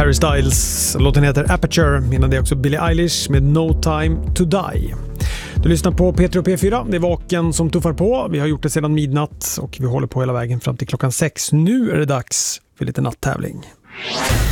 Harry Styles. Låten heter Aperture. Innan det är också Billie Eilish med No Time To Die. Du lyssnar på P3 och P4. Det är Vaken som tuffar på. Vi har gjort det sedan midnatt och vi håller på hela vägen fram till klockan 6. Nu är det dags för lite natttävling.